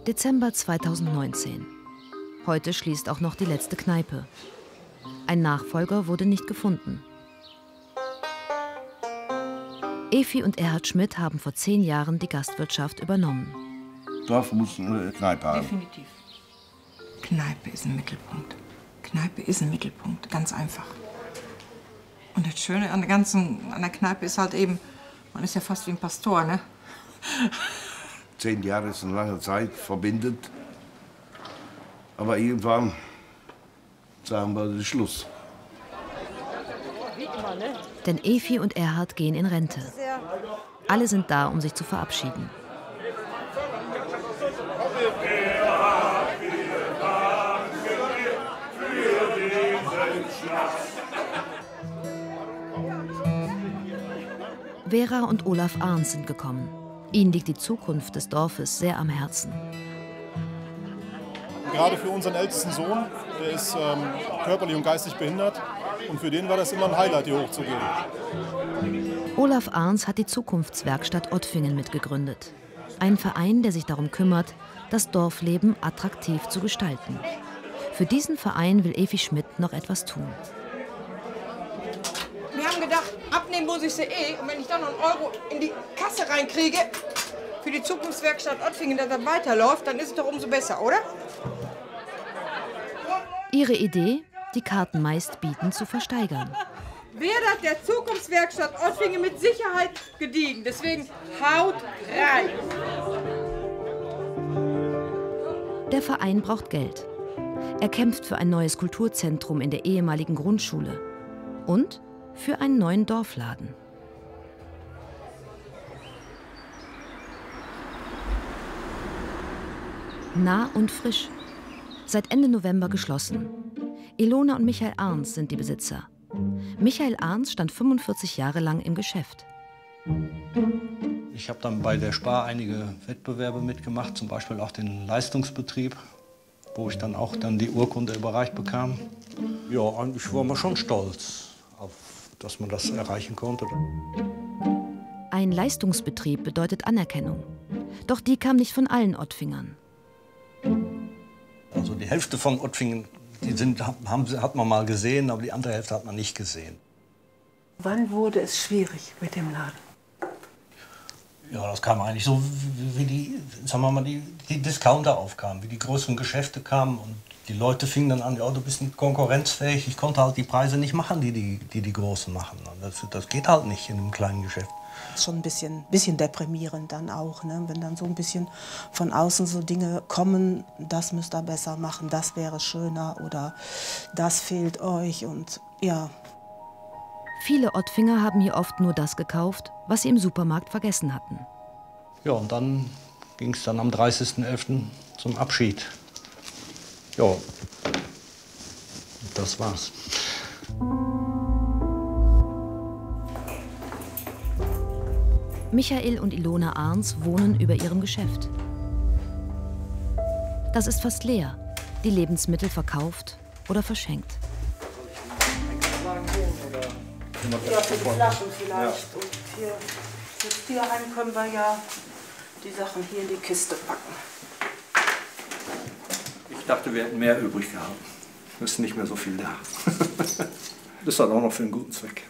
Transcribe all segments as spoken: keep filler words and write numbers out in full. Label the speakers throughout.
Speaker 1: Dezember zweitausendneunzehn. Heute schließt auch noch die letzte Kneipe. Ein Nachfolger wurde nicht gefunden. Evi und Erhard Schmidt haben vor zehn Jahren die Gastwirtschaft übernommen.
Speaker 2: Dorf muss eine Kneipe haben.
Speaker 3: Definitiv. Kneipe ist ein Mittelpunkt. Kneipe ist ein Mittelpunkt, ganz einfach. Und das Schöne an der ganzen, an der Kneipe ist halt eben, man ist ja fast wie ein Pastor, ne?
Speaker 2: Zehn Jahre ist eine lange Zeit, verbindet. Aber irgendwann sagen wir, das ist Schluss.
Speaker 1: Denn Evi und Erhard gehen in Rente. Alle sind da, um sich zu verabschieden. Vera und Olaf Arns sind gekommen. Ihnen liegt die Zukunft des Dorfes sehr am Herzen.
Speaker 4: Gerade für unseren ältesten Sohn, der ist ähm, körperlich und geistig behindert. Und für den war das immer ein Highlight, hier hochzugehen.
Speaker 1: Olaf Arns hat die Zukunftswerkstatt Ottfingen mitgegründet. Ein Verein, der sich darum kümmert, das Dorfleben attraktiv zu gestalten. Für diesen Verein will Evi Schmidt noch etwas tun.
Speaker 3: Wir haben gedacht, abnehmen muss ich sie eh. Und wenn ich dann noch einen Euro in die Kasse reinkriege, für die Zukunftswerkstatt Ottfingen, dass das weiterläuft, dann ist es doch umso besser, oder?
Speaker 1: Ihre Idee, die Karten meist bieten, zu versteigern.
Speaker 3: Wäre das der Zukunftswerkstatt Ottfingen mit Sicherheit gediegen. Deswegen haut rein.
Speaker 1: Der Verein braucht Geld. Er kämpft für ein neues Kulturzentrum in der ehemaligen Grundschule und für einen neuen Dorfladen. Nah und frisch. Seit Ende November geschlossen. Ilona und Michael Arns sind die Besitzer. Michael Arns stand fünfundvierzig Jahre lang im Geschäft.
Speaker 5: Ich habe dann bei der Spar einige Wettbewerbe mitgemacht, zum Beispiel auch den Leistungsbetrieb, wo ich dann auch dann die Urkunde überreicht bekam. Ja, eigentlich war man schon stolz, auf, dass man das erreichen konnte.
Speaker 1: Ein Leistungsbetrieb bedeutet Anerkennung. Doch die kam nicht von allen Ottfingern.
Speaker 5: Also die Hälfte von Ottfingen, die sind, haben, hat man mal gesehen, aber die andere Hälfte hat man nicht gesehen.
Speaker 6: Wann wurde es schwierig mit dem Laden?
Speaker 5: Ja, das kam eigentlich so, wie, wie die, sagen wir mal, die, die Discounter aufkamen, wie die größeren Geschäfte kamen. Und die Leute fingen dann an, ja, du bist nicht konkurrenzfähig. Ich konnte halt die Preise nicht machen, die die, die, die Großen machen. Das, das geht halt nicht in einem kleinen Geschäft.
Speaker 6: Schon ein bisschen, bisschen deprimierend dann auch, ne? Wenn dann so ein bisschen von außen so Dinge kommen, das müsst ihr besser machen, das wäre schöner oder das fehlt euch und ja.
Speaker 1: Viele Ottfinger haben hier oft nur das gekauft, was sie im Supermarkt vergessen hatten.
Speaker 5: Ja, und dann ging es dann am dreißigsten elften zum Abschied. Ja, das war's.
Speaker 1: Michael und Ilona Arns wohnen über ihrem Geschäft. Das ist fast leer. Die Lebensmittel verkauft oder verschenkt.
Speaker 6: Ja, für die Flaschen vielleicht. Und hier fürs Tierheim können wir ja die Sachen hier in die Kiste packen.
Speaker 5: Ich dachte, wir hätten mehr übrig gehabt. Es ist nicht mehr so viel da. Das ist dann auch noch für einen guten Zweck.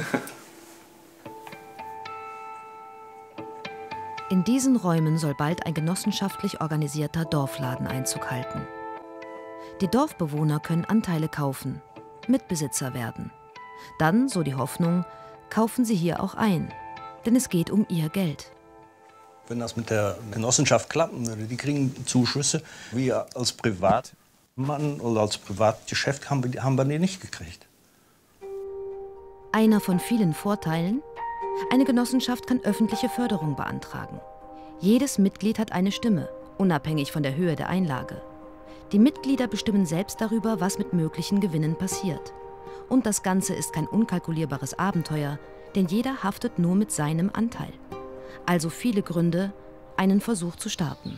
Speaker 1: In diesen Räumen soll bald ein genossenschaftlich organisierter Dorfladen Einzug halten. Die Dorfbewohner können Anteile kaufen, Mitbesitzer werden. Dann, so die Hoffnung, kaufen sie hier auch ein, denn es geht um ihr Geld.
Speaker 5: Wenn das mit der Genossenschaft klappen würde, die kriegen Zuschüsse. Wir als Privatmann oder als Privatgeschäft haben wir, haben wir die nicht gekriegt.
Speaker 1: Einer von vielen Vorteilen: eine Genossenschaft kann öffentliche Förderung beantragen. Jedes Mitglied hat eine Stimme, unabhängig von der Höhe der Einlage. Die Mitglieder bestimmen selbst darüber, was mit möglichen Gewinnen passiert. Und das Ganze ist kein unkalkulierbares Abenteuer, denn jeder haftet nur mit seinem Anteil. Also viele Gründe, einen Versuch zu starten.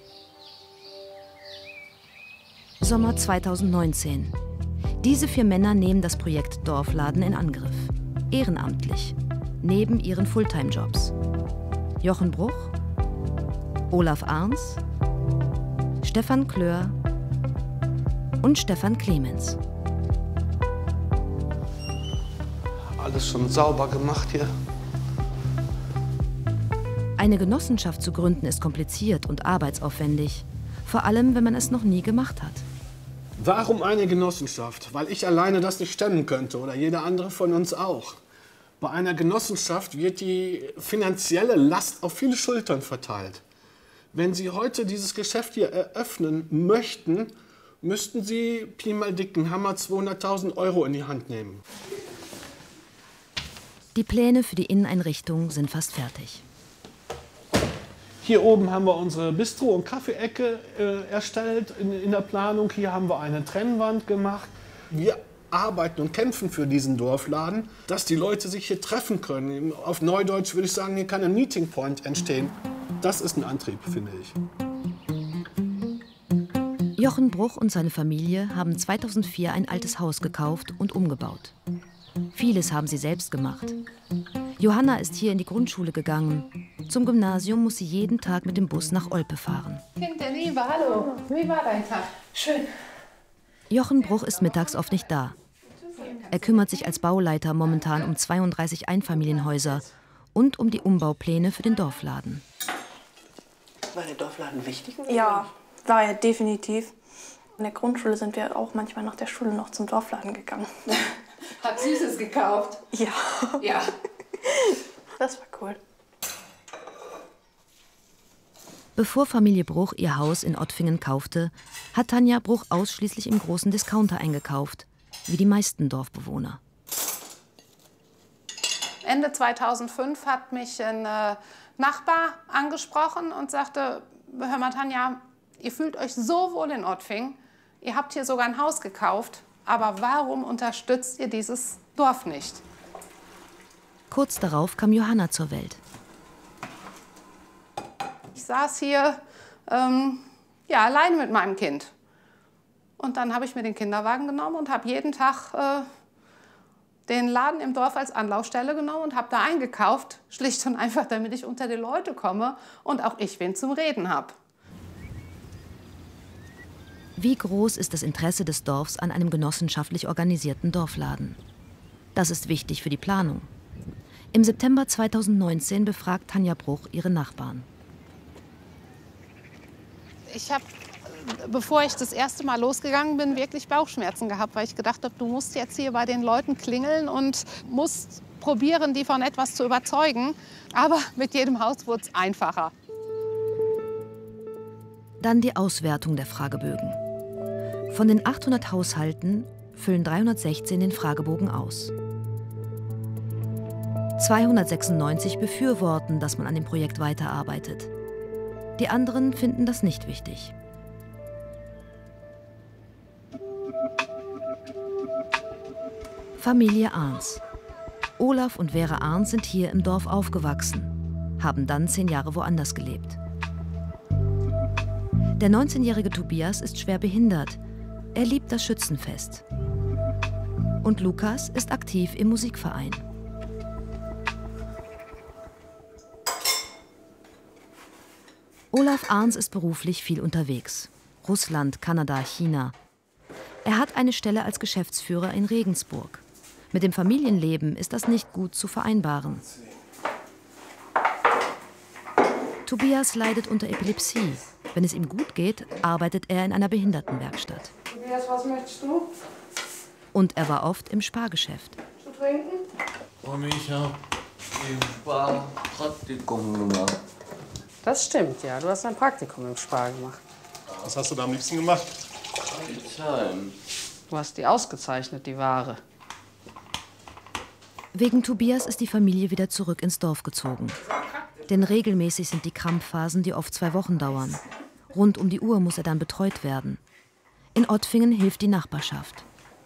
Speaker 1: Sommer zweitausendneunzehn. Diese vier Männer nehmen das Projekt Dorfladen in Angriff. Ehrenamtlich. Neben ihren Fulltime-Jobs. Jochen Bruch, Olaf Arns, Stefan Klör und Stefan Clemens.
Speaker 7: Alles schon sauber gemacht hier.
Speaker 1: Eine Genossenschaft zu gründen ist kompliziert und arbeitsaufwendig. Vor allem, wenn man es noch nie gemacht hat.
Speaker 7: Warum eine Genossenschaft? Weil ich alleine das nicht stemmen könnte oder jeder andere von uns auch. Bei einer Genossenschaft wird die finanzielle Last auf viele Schultern verteilt. Wenn Sie heute dieses Geschäft hier eröffnen möchten, müssten Sie Pi mal dicken Hammer zweihunderttausend Euro in die Hand nehmen.
Speaker 1: Die Pläne für die Inneneinrichtung sind fast fertig.
Speaker 7: Hier oben haben wir unsere Bistro- und Kaffeeecke äh, erstellt in, in der Planung. Hier haben wir eine Trennwand gemacht. Wir arbeiten und kämpfen für diesen Dorfladen, dass die Leute sich hier treffen können. Auf Neudeutsch würde ich sagen, hier kann ein Meeting Point entstehen. Das ist ein Antrieb, finde ich.
Speaker 1: Jochen Bruch und seine Familie haben zweitausendvier ein altes Haus gekauft und umgebaut. Vieles haben sie selbst gemacht. Johanna ist hier in die Grundschule gegangen. Zum Gymnasium muss sie jeden Tag mit dem Bus nach Olpe fahren.
Speaker 8: Kind der Liebe, hallo. Wie war dein Tag? Schön.
Speaker 1: Jochen Bruch ist mittags oft nicht da. Er kümmert sich als Bauleiter momentan um zweiunddreißig Einfamilienhäuser und um die Umbaupläne für den Dorfladen.
Speaker 9: War der Dorfladen wichtig?
Speaker 10: Ja, war er definitiv. In der Grundschule sind wir auch manchmal nach der Schule noch zum Dorfladen gegangen.
Speaker 8: Hat Süßes gekauft?
Speaker 10: Ja.
Speaker 8: Ja.
Speaker 10: Das war cool.
Speaker 1: Bevor Familie Bruch ihr Haus in Ottfingen kaufte, hat Tanja Bruch ausschließlich im großen Discounter eingekauft, wie die meisten Dorfbewohner.
Speaker 8: Ende zweitausendfünf hat mich ein äh, Nachbar angesprochen und sagte, hör mal Tanja, ihr fühlt euch so wohl in Ottfingen, ihr habt hier sogar ein Haus gekauft, aber warum unterstützt ihr dieses Dorf nicht?
Speaker 1: Kurz darauf kam Johanna zur Welt.
Speaker 8: Ich saß hier ähm, ja, allein mit meinem Kind. Und dann habe ich mir den Kinderwagen genommen und habe jeden Tag äh, den Laden im Dorf als Anlaufstelle genommen und habe da eingekauft, schlicht und einfach, damit ich unter die Leute komme und auch ich wen zum Reden habe.
Speaker 1: Wie groß ist das Interesse des Dorfs an einem genossenschaftlich organisierten Dorfladen? Das ist wichtig für die Planung. Im September zweitausendneunzehn befragt Tanja Bruch ihre Nachbarn.
Speaker 8: Ich habe, bevor ich das erste Mal losgegangen bin, wirklich Bauchschmerzen gehabt, weil ich gedacht habe, du musst jetzt hier bei den Leuten klingeln und musst probieren, die von etwas zu überzeugen. Aber mit jedem Haus wurde es einfacher.
Speaker 1: Dann die Auswertung der Fragebögen. Von den achthundert Haushalten füllen dreihundertsechzehn den Fragebogen aus. zweihundertsechsundneunzig befürworten, dass man an dem Projekt weiterarbeitet. Die anderen finden das nicht wichtig. Familie Arns. Olaf und Vera Arns sind hier im Dorf aufgewachsen, haben dann zehn Jahre woanders gelebt. Der neunzehnjährige Tobias ist schwer behindert. Er liebt das Schützenfest. Und Lukas ist aktiv im Musikverein. Olaf Arns ist beruflich viel unterwegs. Russland, Kanada, China. Er hat eine Stelle als Geschäftsführer in Regensburg. Mit dem Familienleben ist das nicht gut zu vereinbaren. Tobias leidet unter Epilepsie. Wenn es ihm gut geht, arbeitet er in einer Behindertenwerkstatt.
Speaker 8: Tobias, was möchtest du?
Speaker 1: Und er war oft im Spargeschäft.
Speaker 8: Zu trinken?
Speaker 9: Und ich habe im Sparpraktikum gemacht.
Speaker 11: Das stimmt, ja. Du hast ein Praktikum im Spar gemacht.
Speaker 4: Was hast du da am liebsten gemacht?
Speaker 9: Zahlen.
Speaker 11: Du hast die ausgezeichnet, die Ware.
Speaker 1: Wegen Tobias ist die Familie wieder zurück ins Dorf gezogen. Denn regelmäßig sind die Krampfphasen, die oft zwei Wochen dauern. Rund um die Uhr muss er dann betreut werden. In Ottfingen hilft die Nachbarschaft.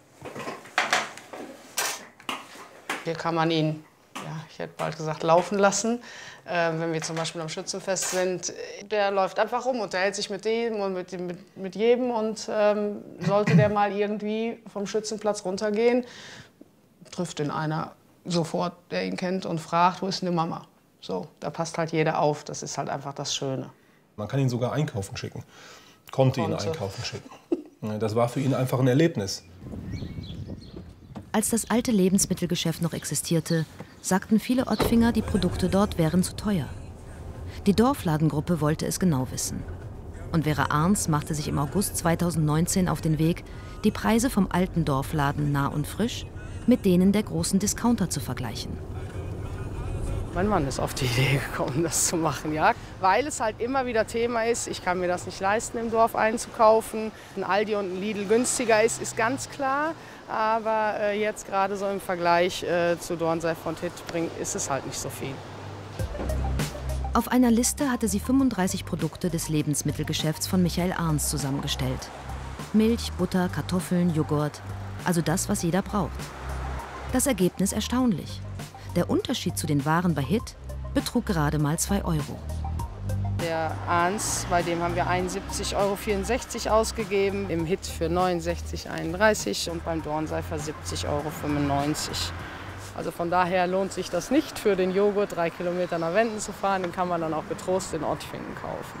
Speaker 11: Hier kann man ihn, ja, ich hätte bald gesagt, laufen lassen. Äh, wenn wir zum Beispiel am Schützenfest sind, der läuft einfach rum, unterhält sich mit dem und mit, mit, mit jedem. Und ähm, sollte der mal irgendwie vom Schützenplatz runtergehen, trifft ihn einer sofort, der ihn kennt und fragt, wo ist denn die Mama? So, da passt halt jeder auf. Das ist halt einfach das Schöne.
Speaker 4: Man kann ihn sogar einkaufen schicken. konnte,
Speaker 11: konnte.
Speaker 4: ihn einkaufen schicken. Das war für ihn einfach ein Erlebnis.
Speaker 1: Als das alte Lebensmittelgeschäft noch existierte, sagten viele Ottfinger, die Produkte dort wären zu teuer. Die Dorfladengruppe wollte es genau wissen. Und Vera Arns machte sich im August zweitausendneunzehn auf den Weg, die Preise vom alten Dorfladen Nah und Frisch mit denen der großen Discounter zu vergleichen.
Speaker 11: Mein Mann ist auf die Idee gekommen, das zu machen, ja. Weil es halt immer wieder Thema ist, ich kann mir das nicht leisten, im Dorf einzukaufen. Ein Aldi und ein Lidl günstiger ist, ist ganz klar. Aber äh, jetzt gerade so im Vergleich äh, zu Dornseif von Tittbring ist es halt nicht so viel.
Speaker 1: Auf einer Liste hatte sie fünfunddreißig Produkte des Lebensmittelgeschäfts von Michael Arns zusammengestellt. Milch, Butter, Kartoffeln, Joghurt, also das, was jeder braucht. Das Ergebnis erstaunlich. Der Unterschied zu den Waren bei Hit betrug gerade mal zwei Euro.
Speaker 11: Der Arns, bei dem haben wir einundsiebzig Euro vierundsechzig ausgegeben, im Hit für neunundsechzig Euro einunddreißig und beim Dornseifer siebzig Euro fünfundneunzig. Also von daher lohnt sich das nicht, für den Joghurt drei Kilometer nach Wenden zu fahren. Den kann man dann auch getrost in Ottfingen kaufen.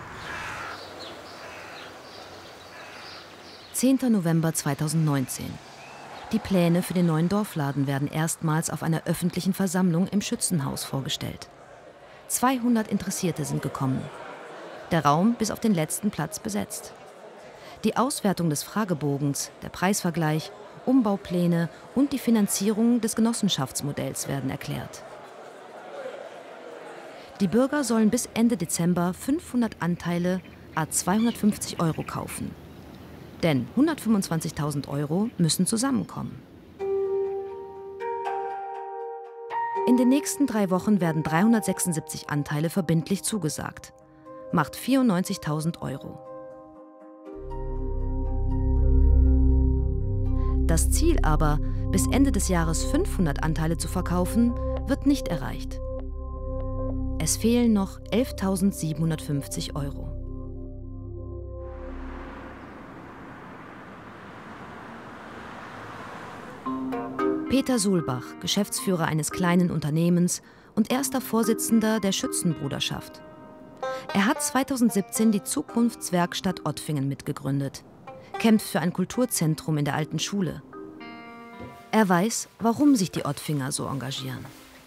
Speaker 1: zehnter November zweitausendneunzehn. Die Pläne für den neuen Dorfladen werden erstmals auf einer öffentlichen Versammlung im Schützenhaus vorgestellt. zweihundert Interessierte sind gekommen. Der Raum bis auf den letzten Platz besetzt. Die Auswertung des Fragebogens, der Preisvergleich, Umbaupläne und die Finanzierung des Genossenschaftsmodells werden erklärt. Die Bürger sollen bis Ende Dezember fünfhundert Anteile à zweihundertfünfzig Euro kaufen. Denn hundertfünfundzwanzigtausend Euro müssen zusammenkommen. In den nächsten drei Wochen werden dreihundertsechsundsiebzig Anteile verbindlich zugesagt. Macht vierundneunzigtausend Euro. Das Ziel aber, bis Ende des Jahres fünfhundert Anteile zu verkaufen, wird nicht erreicht. Es fehlen noch elftausendsiebenhundertfünfzig Euro. Peter Sulbach, Geschäftsführer eines kleinen Unternehmens und erster Vorsitzender der Schützenbruderschaft. Er hat zweitausendsiebzehn die Zukunftswerkstatt Ottfingen mitgegründet, kämpft für ein Kulturzentrum in der alten Schule. Er weiß, warum sich die Ottfinger so engagieren.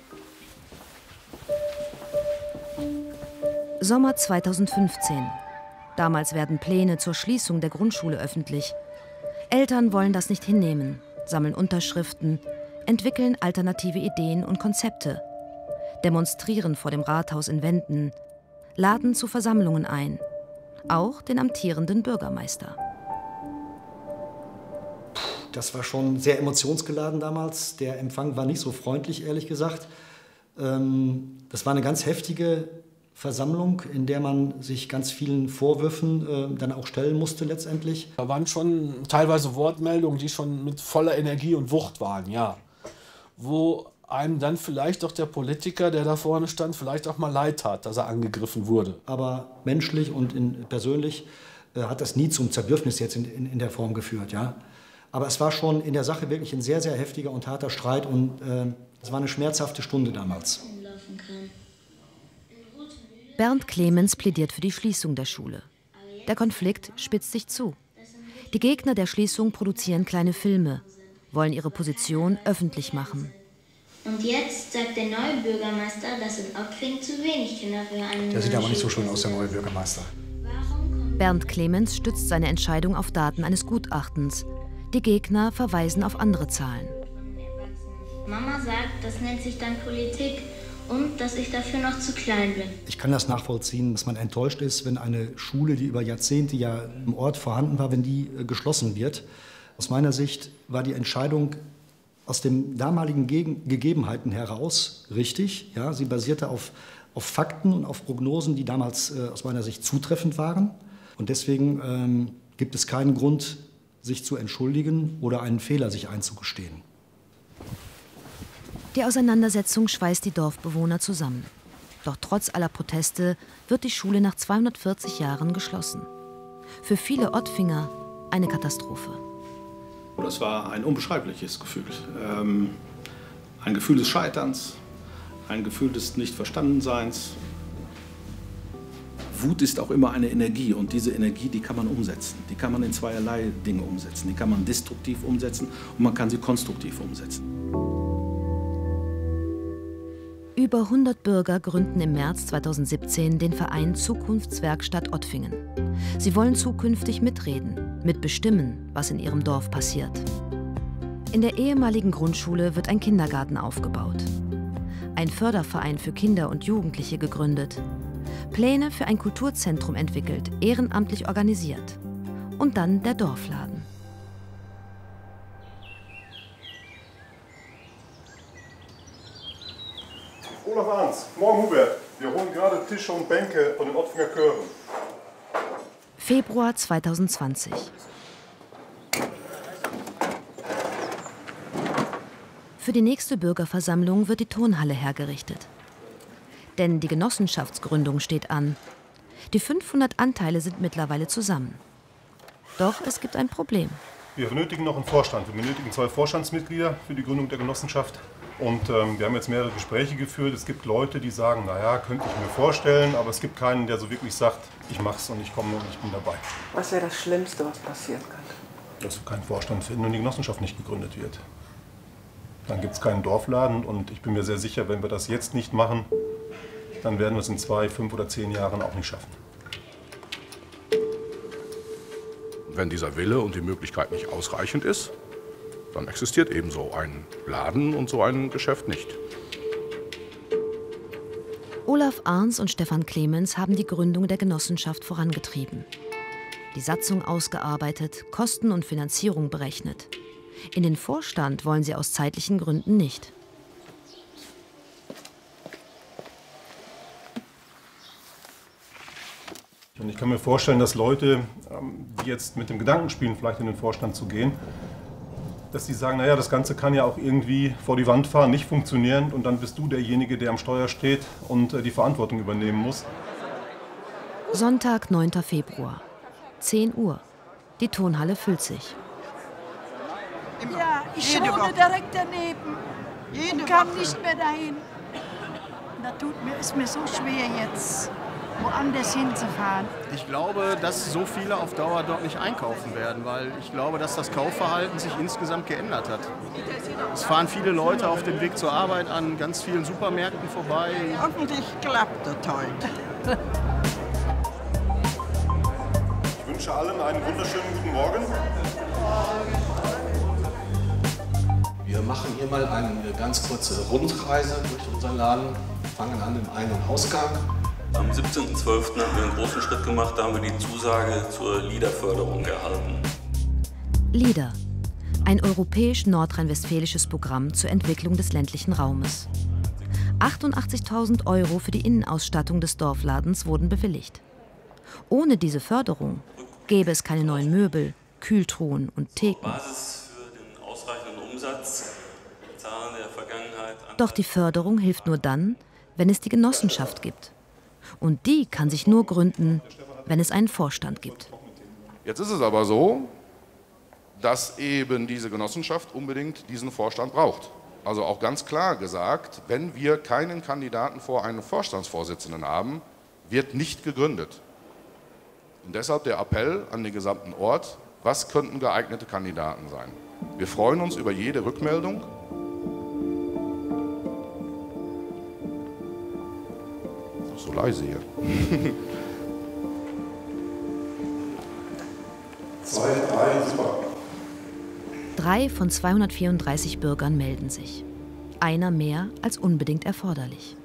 Speaker 1: Sommer zweitausendfünfzehn. Damals werden Pläne zur Schließung der Grundschule öffentlich. Eltern wollen das nicht hinnehmen, sammeln Unterschriften, entwickeln alternative Ideen und Konzepte, demonstrieren vor dem Rathaus in Wenden, laden zu Versammlungen ein, auch den amtierenden Bürgermeister.
Speaker 12: Das war schon sehr emotionsgeladen damals. Der Empfang war nicht so freundlich, ehrlich gesagt. Das war eine ganz heftige Versammlung, in der man sich ganz vielen Vorwürfen äh, dann auch stellen musste letztendlich.
Speaker 7: Da waren schon teilweise Wortmeldungen, die schon mit voller Energie und Wucht waren, ja. Wo einem dann vielleicht doch der Politiker, der da vorne stand, vielleicht auch mal leid tat, dass er angegriffen wurde.
Speaker 12: Aber menschlich und in, persönlich äh, hat das nie zum Zerwürfnis jetzt in, in, in der Form geführt, ja. Aber es war schon in der Sache wirklich ein sehr, sehr heftiger und harter Streit und äh, es war eine schmerzhafte Stunde damals.
Speaker 1: Bernd Clemens plädiert für die Schließung der Schule. Der Konflikt spitzt sich zu. Die Gegner der Schließung produzieren kleine Filme, wollen ihre Position öffentlich machen.
Speaker 13: Und jetzt sagt der neue Bürgermeister, dass in Ottfingen zu wenig Kinder für eine
Speaker 12: Der sieht aber nicht so schön aus, der neue Bürgermeister.
Speaker 1: Bernd Clemens stützt seine Entscheidung auf Daten eines Gutachtens. Die Gegner verweisen auf andere Zahlen.
Speaker 13: Mama sagt, das nennt sich dann Politik. Und dass ich dafür noch zu klein bin.
Speaker 12: Ich kann das nachvollziehen, dass man enttäuscht ist, wenn eine Schule, die über Jahrzehnte ja im Ort vorhanden war, wenn die äh, geschlossen wird. Aus meiner Sicht war die Entscheidung aus den damaligen Gegen Gegebenheiten heraus richtig. Ja, sie basierte auf, auf Fakten und auf Prognosen, die damals äh, aus meiner Sicht zutreffend waren. Und deswegen ähm, gibt es keinen Grund, sich zu entschuldigen oder einen Fehler sich einzugestehen.
Speaker 1: Die Auseinandersetzung schweißt die Dorfbewohner zusammen. Doch trotz aller Proteste wird die Schule nach zweihundertvierzig Jahren geschlossen. Für viele Ottfinger eine Katastrophe.
Speaker 14: Das war ein unbeschreibliches Gefühl. Ähm, ein Gefühl des Scheiterns, ein Gefühl des Nichtverstandenseins. Wut ist auch immer eine Energie und diese Energie, die kann man umsetzen. Die kann man in zweierlei Dinge umsetzen. Die kann man destruktiv umsetzen und man kann sie konstruktiv umsetzen.
Speaker 1: Über hundert Bürger gründen im März zweitausendsiebzehn den Verein Zukunftswerkstatt Ottfingen. Sie wollen zukünftig mitreden, mitbestimmen, was in ihrem Dorf passiert. In der ehemaligen Grundschule wird ein Kindergarten aufgebaut. Ein Förderverein für Kinder und Jugendliche gegründet. Pläne für ein Kulturzentrum entwickelt, ehrenamtlich organisiert. Und dann der Dorfladen.
Speaker 4: Olaf Arns, morgen Hubert. Wir holen gerade Tische und Bänke von den Ottfinger Chören.
Speaker 1: Februar zweitausendzwanzig. Für die nächste Bürgerversammlung wird die Turnhalle hergerichtet. Denn die Genossenschaftsgründung steht an. Die fünfhundert Anteile sind mittlerweile zusammen. Doch es gibt ein Problem.
Speaker 4: Wir benötigen noch einen Vorstand. Wir benötigen zwei Vorstandsmitglieder für die Gründung der Genossenschaft. Und ähm, wir haben jetzt mehrere Gespräche geführt. Es gibt Leute, die sagen, naja, könnte ich mir vorstellen, aber es gibt keinen, der so wirklich sagt, ich mach's und ich komme und ich bin dabei.
Speaker 9: Was wäre das Schlimmste, was passieren könnte?
Speaker 4: Dass wir keinen Vorstand finden und die Genossenschaft nicht gegründet wird. Dann gibt es keinen Dorfladen und ich bin mir sehr sicher, wenn wir das jetzt nicht machen, dann werden wir es in zwei, fünf oder zehn Jahren auch nicht schaffen.
Speaker 15: Wenn dieser Wille und die Möglichkeit nicht ausreichend ist, dann existiert eben so ein Laden und so ein Geschäft nicht.
Speaker 1: Olaf Arns und Stefan Clemens haben die Gründung der Genossenschaft vorangetrieben. Die Satzung ausgearbeitet, Kosten und Finanzierung berechnet. In den Vorstand wollen sie aus zeitlichen Gründen nicht.
Speaker 4: Und ich kann mir vorstellen, dass Leute, die jetzt mit dem Gedanken spielen, vielleicht in den Vorstand zu gehen, dass die sagen, naja, das Ganze kann ja auch irgendwie vor die Wand fahren, nicht funktionieren und dann bist du derjenige, der am Steuer steht und die Verantwortung übernehmen muss.
Speaker 1: Sonntag, neunter Februar, zehn Uhr. Die Turnhalle füllt sich.
Speaker 16: Ja, ich wohne direkt daneben und kann nicht mehr dahin. Da tut mir, ist mir so schwer jetzt, woanders hinzufahren.
Speaker 17: Ich glaube, dass so viele auf Dauer dort nicht einkaufen werden, weil ich glaube, dass das Kaufverhalten sich insgesamt geändert hat. Es fahren viele Leute auf dem Weg zur Arbeit an ganz vielen Supermärkten vorbei.
Speaker 16: Hoffentlich klappt das heute.
Speaker 4: Ich wünsche allen einen wunderschönen guten Morgen.
Speaker 14: Wir machen hier mal eine ganz kurze Rundreise durch unseren Laden, fangen an im Ein- und Ausgang.
Speaker 18: Am siebzehnten zwölften haben wir einen großen Schritt gemacht, da haben wir die Zusage zur LEADER-Förderung erhalten.
Speaker 1: LEADER, ein europäisch-nordrhein-westfälisches Programm zur Entwicklung des ländlichen Raumes. achtundachtzigtausend Euro für die Innenausstattung des Dorfladens wurden bewilligt. Ohne diese Förderung gäbe es keine neuen Möbel, Kühltruhen und Theken.
Speaker 18: Basis für den ausreichenden Umsatz, Zahlen der Vergangenheit.
Speaker 1: Doch die Förderung hilft nur dann, wenn es die Genossenschaft gibt. Und die kann sich nur gründen, wenn es einen Vorstand gibt.
Speaker 15: Jetzt ist es aber so, dass eben diese Genossenschaft unbedingt diesen Vorstand braucht. Also auch ganz klar gesagt, wenn wir keinen Kandidaten vor einen Vorstandsvorsitzenden haben, wird nicht gegründet. Und deshalb der Appell an den gesamten Ort, was könnten geeignete Kandidaten sein? Wir freuen uns über jede Rückmeldung. So leise hier.
Speaker 4: Zwei, drei, super.
Speaker 1: Drei von zweihundertvierunddreißig Bürgern melden sich. Einer mehr als unbedingt erforderlich.